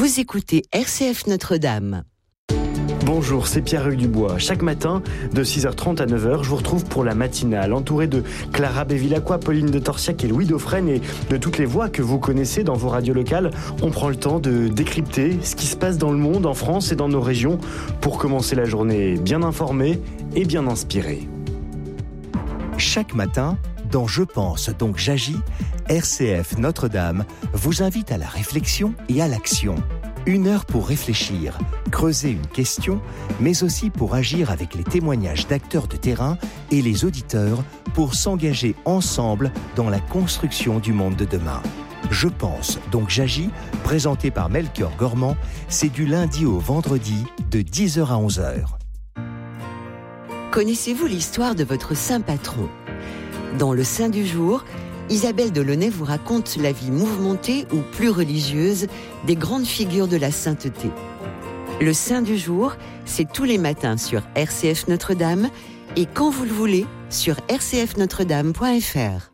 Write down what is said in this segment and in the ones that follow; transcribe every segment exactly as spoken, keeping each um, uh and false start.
Vous écoutez R C F Notre-Dame. Bonjour, c'est Pierre-Hugues Dubois. Chaque matin, de six heures trente à neuf heures, je vous retrouve pour la matinale, entouré de Clara Bevilacqua, Pauline de Torsiac et Louis Dauphren et de toutes les voix que vous connaissez dans vos radios locales. On prend le temps de décrypter ce qui se passe dans le monde, en France et dans nos régions, pour commencer la journée bien informé et bien inspiré. Chaque matin, dans Je pense donc j'agis, R C F Notre-Dame vous invite à la réflexion et à l'action. Une heure pour réfléchir, creuser une question, mais aussi pour agir avec les témoignages d'acteurs de terrain et les auditeurs pour s'engager ensemble dans la construction du monde de demain. Je pense donc j'agis, présenté par Melchior Gormand, c'est du lundi au vendredi de dix heures à onze heures. Connaissez-vous l'histoire de votre saint patron ? Dans le Saint du jour, Isabelle Delaunay vous raconte la vie mouvementée ou plus religieuse des grandes figures de la sainteté. Le Saint du jour, c'est tous les matins sur R C F Notre-Dame et quand vous le voulez sur r c f notre dame point f r.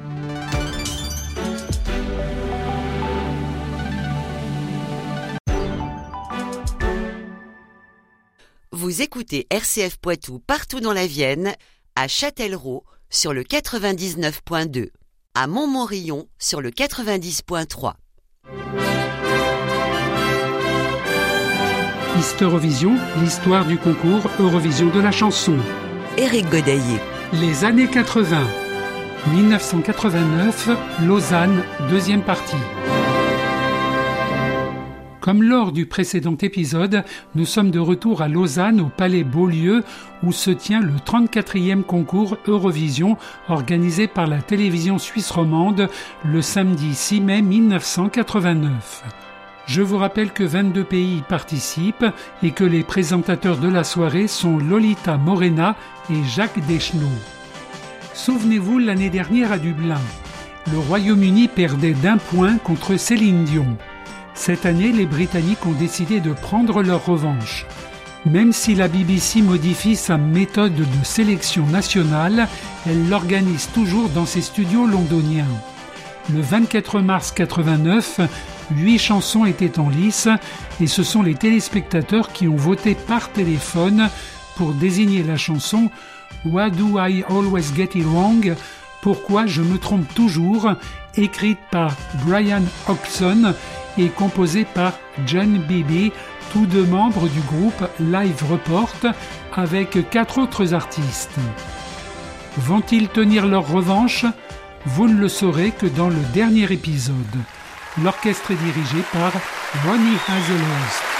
Vous écoutez R C F Poitou partout dans la Vienne, à Châtellerault sur le quatre-vingt-dix-neuf point deux. À Montmorillon sur le quatre-vingt-dix point trois. Historyvision, l'histoire du concours Eurovision de la chanson. Éric Godaillé. Les années quatre-vingts. dix-neuf cent quatre-vingt-neuf, Lausanne, deuxième partie. Comme lors du précédent épisode, nous sommes de retour à Lausanne, au Palais Beaulieu, où se tient le trente-quatrième concours Eurovision organisé par la télévision suisse romande le samedi six mai mille neuf cent quatre-vingt-neuf. Je vous rappelle que vingt-deux pays y participent et que les présentateurs de la soirée sont Lolita Morena et Jacques Deschenaux. Souvenez-vous, l'année dernière à Dublin, le Royaume-Uni perdait d'un point contre Céline Dion. Cette année, les Britanniques ont décidé de prendre leur revanche. Même si la B B C modifie sa méthode de sélection nationale, elle l'organise toujours dans ses studios londoniens. Le vingt-quatre mars quatre-vingt-neuf, huit chansons étaient en lice et ce sont les téléspectateurs qui ont voté par téléphone pour désigner la chanson « Why do I always get it wrong ?» Pourquoi je me trompe toujours, écrite par Brian Hodgson et composée par John Beebe, tous deux membres du groupe Live Report, avec quatre autres artistes. Vont-ils tenir leur revanche ? Vous ne le saurez que dans le dernier épisode. L'orchestre est dirigé par Ronnie Hazelhurst.